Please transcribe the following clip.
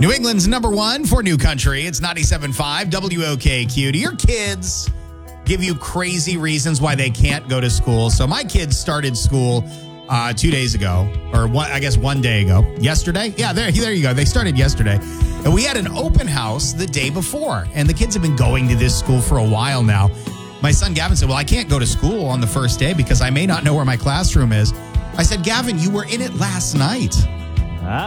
New England's number one for New Country. It's 97.5 WOKQ. Do your kids give you crazy reasons why they can't go to school? So my kids started school 2 days ago, or one day ago. Yesterday? Yeah, there you go. They started yesterday. And we had an open house the day before. And the kids have been going to this school for a while now. My son Gavin said, well, I can't go to school on the first day because I may not know where my classroom is. I said, Gavin, you were in it last night.